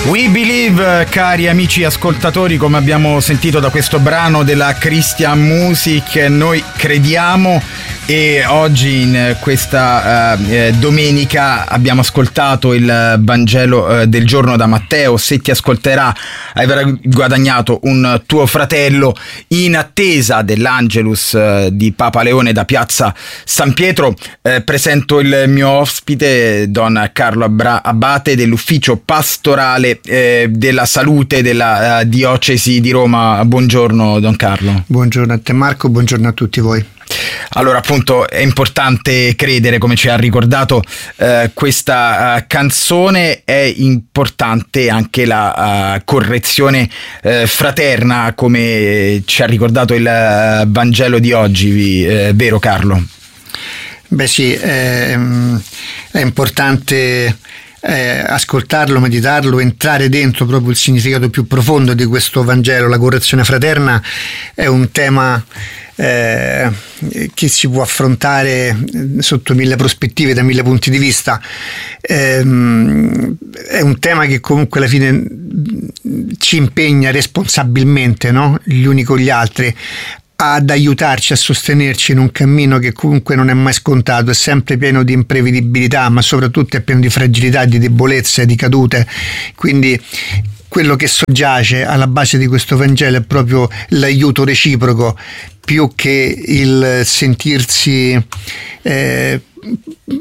We Believe, cari amici ascoltatori, come abbiamo sentito da questo brano della Christian Music, noi crediamo. E oggi in questa domenica abbiamo ascoltato il Vangelo del giorno da Matteo. Se ti ascolterà avrai guadagnato un tuo fratello. In attesa dell'Angelus di Papa Leone da Piazza San Pietro, presento il mio ospite, Don Carlo Abate, dell'Ufficio Pastorale della Salute della Diocesi di Roma. Buongiorno Don Carlo. Buongiorno a te Marco, buongiorno a tutti voi. Allora, appunto, è importante credere, come ci ha ricordato questa canzone. È importante anche la correzione fraterna, come ci ha ricordato il Vangelo di oggi, vero Carlo? Beh sì, è importante ascoltarlo, meditarlo, entrare dentro proprio il significato più profondo di questo Vangelo. La correzione fraterna è un tema che si può affrontare sotto 1000 prospettive, da 1000 punti di vista. È un tema che comunque alla fine ci impegna responsabilmente, no? Gli uni con gli altri, ad aiutarci, a sostenerci in un cammino che comunque non è mai scontato, è sempre pieno di imprevedibilità, ma soprattutto è pieno di fragilità, di debolezze, di cadute. Quindi quello che soggiace alla base di questo Vangelo è proprio l'aiuto reciproco, più che il sentirsi